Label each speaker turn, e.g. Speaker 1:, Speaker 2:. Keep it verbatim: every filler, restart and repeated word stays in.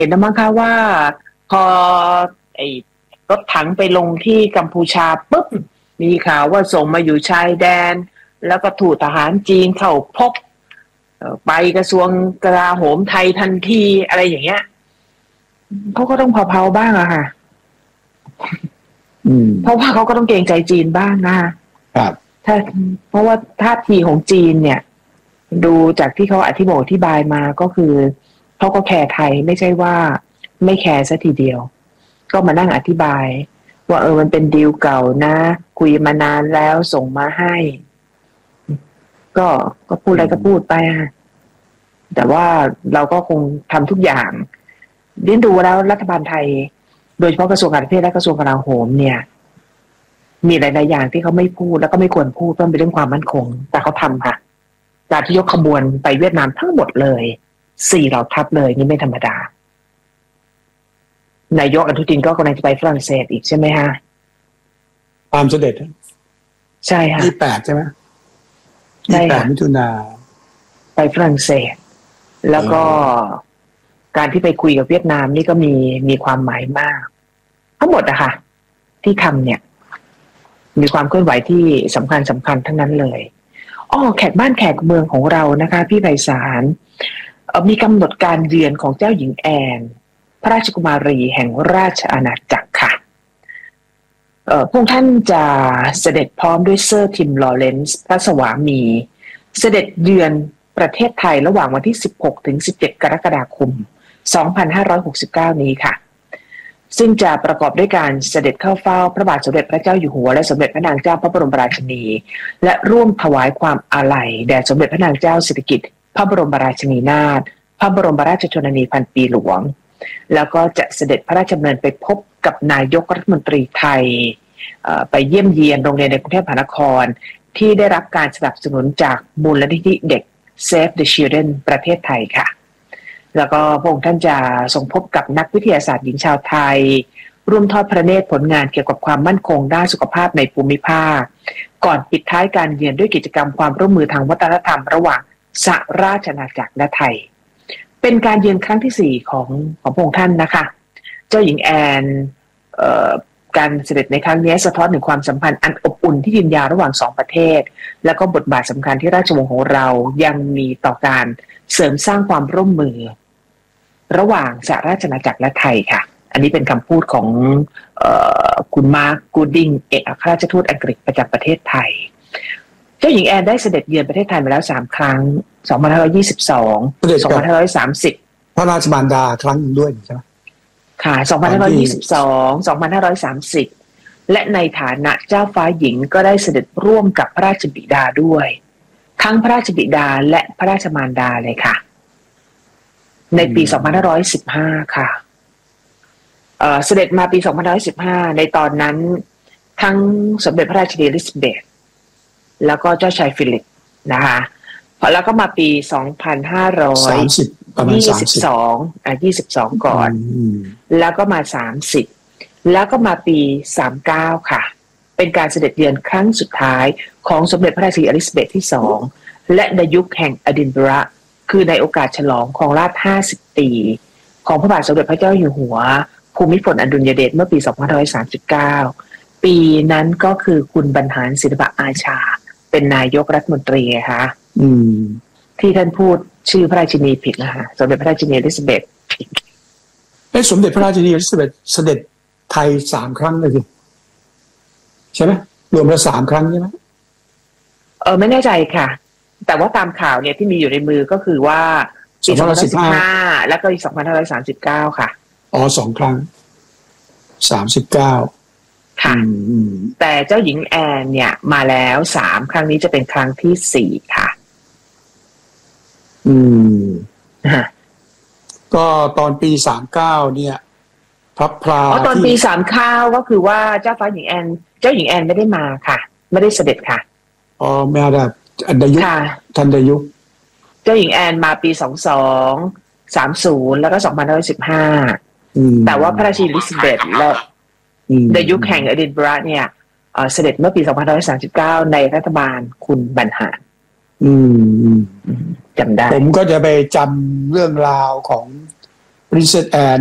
Speaker 1: เห็นนะมั้งคะว่าพอไอ้รถถังไปลงที่กัมพูชาปุ๊บมีข่าวว่าส่งมาอยู่ชายแดนแล้วก็ถูกทหารจีนเข้าพบไปกระทรวงกลาโหมไทยทันทีอะไรอย่างเงี้ยเขาก็ต้องเผาๆบ้างอะค่ะเพราะว่าเขาก็ต้องเกรงใจจีนบ้างนะครับถ้าเพราะว่าท่าทีของจีนเนี่ยดูจากที่เขาอธิบายอธิบายมาก็คือเขาก็แคร์ไทยไม่ใช่ว่าไม่แคร์ซะทีเดียวก็มานั่งอธิบายว่าเออมันเป็นดีลเก่านะคุยมานานแล้วส่งมาให้ก็ก็พูดอะไรก็พูดไปฮะแต่ว่าเราก็คงทำทุกอย่างเรียนดูแล้วรัฐบาลไทยโดยเฉพาะกระทรวงการต่างประเทศและกระทรวงกลาโหมเนี่ยมีหลายๆอย่างที่เขาไม่พูดแล้วก็ไม่ควรพูดเพราะเป็นเรื่องความมั่นคงแต่เขาทำค่ะการที่ยกขบวนไปเวียดนามทั้งหมดเลยสี่เหล่าทัพเลยนี่ไม่ธรรมดานายกอนุทินก็กำลังจะไปฝรั่งเศสอีกใช่ไหมฮะ
Speaker 2: ตามเสด็จ
Speaker 1: ใช่ค่ะ
Speaker 2: ยี่สิบแปดใช่ไหมยี่สิบแปดมิถุนา
Speaker 1: ไปฝรั่งเศสแล้วก็การที่ไปคุยกับเวียดนามนี่ก็มีมีความหมายมากทั้งหมดอะค่ะที่ทำเนี่ยมีความเคลื่อนไหวที่สำคัญสำคัญทั้งนั้นเลยอ้อแขกบ้านแขกเมืองของเรานะคะพี่ไพศาลมีกำหนดการเยือนของเจ้าหญิงแอนพระราชกุมารีแห่งราชอาณาจักรค่ะพวกท่านจะเสด็จพร้อมด้วยเซอร์ทิมลอเรนซ์พระสวามีเสด็จเยือนประเทศไทยระหว่างวันที่สิบหกถึงสิบเจ็ดกรกฎาคมสองพันห้าร้อยหกสิบเก้านี้ค่ะซึ่งจะประกอบด้วยการเสด็จเข้าเฝ้าพระบาทสมเด็จพระเจ้าอยู่หัวและสมเด็จพระนางเจ้าพระบรมราชินีและร่วมถวายความอาลัยแด่สมเด็จพระนางเจ้าสิริกิติ์พระบรมราชินีนาถพระบรมราชชนนีพันปีหลวงแล้วก็จะเสด็จพระราชดำเนินไปพบกับนายกรัฐมนตรีไทยไปเยี่ยมเยียนโรงเรียนในกรุงเทพมหานครที่ได้รับการสนับสนุนจากมูลนิธิเด็ก Save the Children ประเทศไทยค่ะแล้วก็พระองค์ท่านจะทรงพบกับนักวิทยาศาสตร์หญิงชาวไทยร่วมทอดพระเนตรผลงานเกี่ยวกับความมั่นคงด้านสุขภาพในภูมิภาคก่อนปิดท้ายการเยือนด้วยกิจกรรมความร่วมมือทางวัฒนธรรมระหว่างสหราชอาณาจักรและไทยเป็นการเยือนครั้งที่สี่ของของพระองค์ท่านนะคะเจ้าหญิงแอนการเสด็จในครั้งนี้สะท้อนถึงความสัมพันธ์อันอบอุ่นที่ยืนยาวระหว่างสองประเทศและก็บทบาทสำคัญที่ราชวงศ์ของเรายังมีต่อการเสริมสร้างความร่วมมือระหว่างสหราชอาณาจักรและไทยค่ะอันนี้เป็นคำพูดของเอ่อคุณมาร์คกูดดิงเอกอัครราชทูตอังกฤษประจำประเทศไทยเจ้าหญิงแอนได้เสด็จเยือนประเทศไทยมาแล้วสามครั้งสองพันห้าร้อยยี่สิบสอง สองพันห้าร้อยสามสิบ
Speaker 2: พระราชมารดาครั้งนึงด้วยใช่ไหม
Speaker 1: ค่ะสองพันห้าร้อยยี่สิบสอง สองพันห้าร้อยสามสิบและในฐานะเจ้าฟ้าหญิงก็ได้เสด็จร่วมกับพระราชบิดาด้วยทั้งพระราชบิดาและพระราชมารดาเลยค่ะในปีสองพันห้าร้อยสิบห้าค่ะเอ่อเสด็จมาปีสองพันห้าร้อยสิบห้าในตอนนั้นทั้งสมเด็จพระราชินีอลิซาเบธแล้วก็เจ้าชายฟิลิปนะคะแล้วก็มาปีสองพันห้าร้อยยี่สิบสองอ่ะยี่สิบสองก่อนแล้วก็มาสามสิบแล้วก็มาปีสามสิบเก้าค่ะเป็นการเสด็จเยือนครั้งสุดท้ายของสมเด็จพระราชินีอลิซาเบธที่สองและในยุคแห่งอดินบะระคือในโอกาสฉลองครองราชย์ห้าสิบปีของพระบาทสมเด็จพระเจ้าอยู่หัวภูมิพลอดุลยเดชเมื่อปีสองพันห้าร้อยสามสิบเก้าปีนั้นก็คือคุณบรรหารศิลปะอาชาเป็นนายกรัฐมนตรีค่ะ
Speaker 2: อืม
Speaker 1: ที่ท่านพูดชื่อพระราชินีผิดนะคะสมเด็จพระราชินีอลิซาเบธ
Speaker 2: เอ้สมเด็จพระราชินีอลิซาเบธเสด็จไทยสามครั้งเลยสิใช่ไหมรวมแล้วสามครั้งใช่ไหม
Speaker 1: เออไม่แน่ใจค่ะแต่ว่าตามข่าวเนี่ยที่มีอยู่ในมือก็คือว่าปีสองพันห้าร้อยสิบห้าแล้วก็ปีสองพันห้าร้อยสามสิบเก้าค่ะ
Speaker 2: อ๋อสองครั้งสามสิบเก้า
Speaker 1: ค่ะแต่เจ้าหญิงแอนเนี่ยมาแล้วสามครั้งนี้จะเป็นครั้งที่สี่ค่ะ
Speaker 2: อืมก็ตอนปีสามเก้าเนี่ยพระพรา
Speaker 1: อ๋อตอนปีสามข้าวก็คือว่าเจ้าฟ้าหญิงแอนเจ้าหญิงแอนไม่ได้มาค่ะไม่ได้เสด็จค่ะ
Speaker 2: อ๋อไม่ได้อันดายุทันดายุ
Speaker 1: เจ้าหญิงแอนมาปีสองสองสามศูนย์แล้วก็สองพันห้าร้อยสิบห้าแต่ว่าพระราชินีอลิซาเบธและในยุคแห่งอดินบะระเนี่ยเสด็จเมื่อปีสองพันห้าร้อยสามสิบเก้าในรัฐบาลคุณบรรหาร
Speaker 2: อืม
Speaker 1: จำได้
Speaker 2: ผมก็จะไปจำเรื่องราวของ Princess Anne